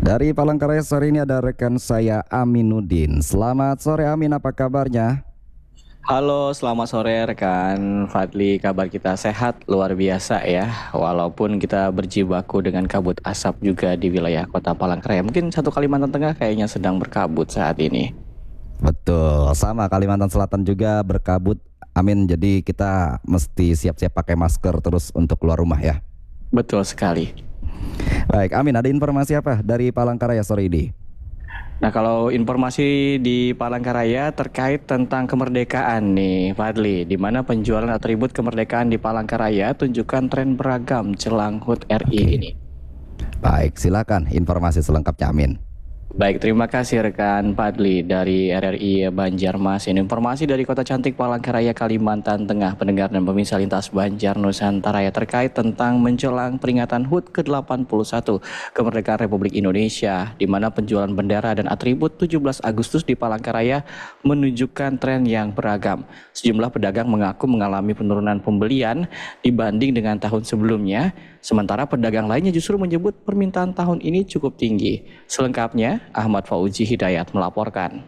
Dari Palangkaraya sore ini ada rekan saya Aminuddin. Selamat sore Amin, apa kabarnya? Halo, selamat sore rekan Fadli. Kabar kita sehat luar biasa ya. Walaupun kita berjibaku dengan kabut asap juga di wilayah Kota Palangkaraya. Mungkin satu Kalimantan Tengah kayaknya sedang berkabut saat ini. Betul, sama Kalimantan Selatan juga berkabut Amin. Jadi kita mesti siap-siap pakai masker terus untuk keluar rumah ya. Betul sekali. Baik Amin, ada informasi apa dari Palangkaraya sore ini? Nah, kalau informasi di Palangkaraya terkait tentang kemerdekaan nih Fadli, di mana penjualan atribut kemerdekaan di Palangkaraya tunjukkan tren beragam jelang HUT RI ini. Baik, silakan informasi selengkapnya Amin. Baik, terima kasih rekan Fadli dari RRI Banjarmasin. Informasi dari Kota Cantik Palangkaraya, Kalimantan Tengah, pendengar dan pemirsa lintas Banjar Nusantara ya, terkait tentang menjelang peringatan HUT ke-81 Kemerdekaan Republik Indonesia, di mana penjualan bendera dan atribut 17 Agustus di Palangkaraya menunjukkan tren yang beragam. Sejumlah pedagang mengaku mengalami penurunan pembelian dibanding dengan tahun sebelumnya, sementara pedagang lainnya justru menyebut permintaan tahun ini cukup tinggi. Selengkapnya, Ahmad Fauzi Hidayat melaporkan.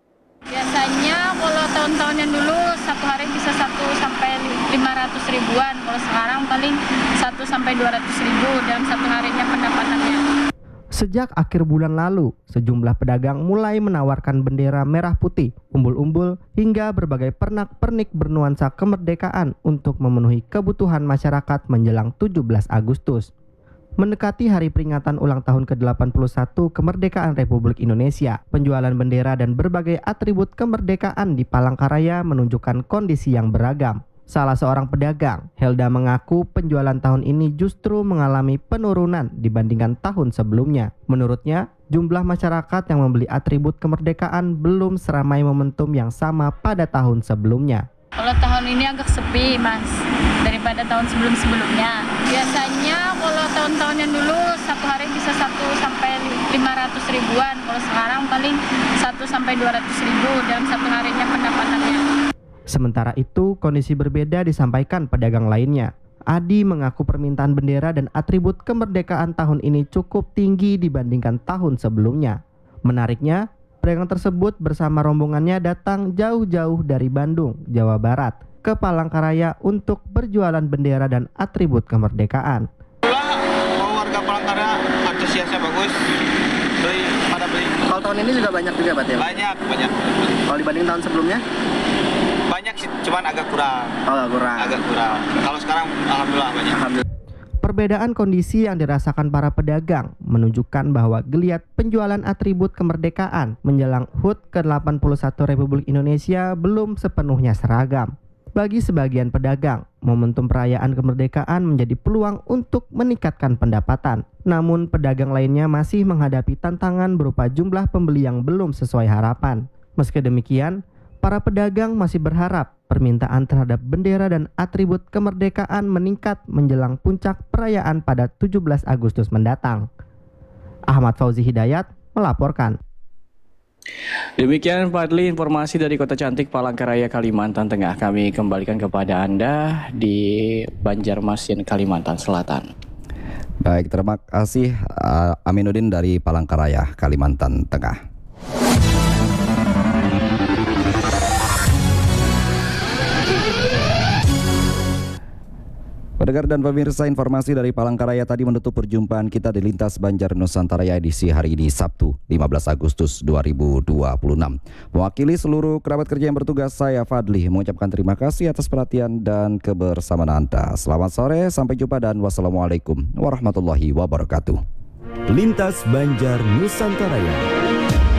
Biasanya kalau tahun-tahun yang dulu satu hari bisa 1 sampai 500 ribuan, kalau sekarang paling 1 sampai 200 ribu dalam satu harinya pendapatannya. Sejak akhir bulan lalu, sejumlah pedagang mulai menawarkan bendera merah putih, umbul-umbul, hingga berbagai pernak-pernik bernuansa kemerdekaan untuk memenuhi kebutuhan masyarakat menjelang 17 Agustus. Mendekati hari peringatan ulang tahun ke-81 Kemerdekaan Republik Indonesia, penjualan bendera dan berbagai atribut kemerdekaan di Palangkaraya menunjukkan kondisi yang beragam. Salah seorang pedagang, Helda, mengaku penjualan tahun ini justru mengalami penurunan dibandingkan tahun sebelumnya. Menurutnya, jumlah masyarakat yang membeli atribut kemerdekaan belum seramai momentum yang sama pada tahun sebelumnya. Kalau tahun ini agak sepi mas, daripada tahun sebelum-sebelumnya. Biasanya kalau tahun-tahun yang dulu satu hari bisa 1 sampai 500 ribuan, kalau sekarang paling 1 sampai 200 ribu dalam satu harinya pendapatannya. Sementara itu, kondisi berbeda disampaikan pedagang lainnya. Adi mengaku permintaan bendera dan atribut kemerdekaan tahun ini cukup tinggi dibandingkan tahun sebelumnya. Menariknya, pedagang tersebut bersama rombongannya datang jauh-jauh dari Bandung, Jawa Barat, ke Palangkaraya untuk berjualan bendera dan atribut kemerdekaan. Warga Palangkaraya antusiasnya bagus, pada beli. Kalau tahun ini juga banyak juga Bat ya? Banyak. Kalau dibanding tahun sebelumnya? Banyak sih, cuman agak kurang. Oh, kurang. Agak kurang. Kalau sekarang alhamdulillah banyak. Perbedaan kondisi yang dirasakan para pedagang menunjukkan bahwa geliat penjualan atribut kemerdekaan menjelang HUT ke-81 Republik Indonesia belum sepenuhnya seragam. Bagi sebagian pedagang, momentum perayaan kemerdekaan menjadi peluang untuk meningkatkan pendapatan. Namun pedagang lainnya masih menghadapi tantangan berupa jumlah pembeli yang belum sesuai harapan. Meski demikian, para pedagang masih berharap permintaan terhadap bendera dan atribut kemerdekaan meningkat menjelang puncak perayaan pada 17 Agustus mendatang. Ahmad Fauzi Hidayat melaporkan. Demikian Fadli informasi dari Kota Cantik Palangkaraya, Kalimantan Tengah. Kami kembalikan kepada Anda di Banjarmasin, Kalimantan Selatan. Baik, terima kasih Aminuddin dari Palangkaraya, Kalimantan Tengah. Pendengar dan pemirsa, informasi dari Palangkaraya tadi menutup perjumpaan kita di Lintas Banjar Nusantara edisi hari ini Sabtu 15 Agustus 2026. Mewakili seluruh kerabat kerja yang bertugas, saya Fadli mengucapkan terima kasih atas perhatian dan kebersamaan Anda. Selamat sore, sampai jumpa dan wassalamualaikum warahmatullahi wabarakatuh. Lintas Banjar Nusantara.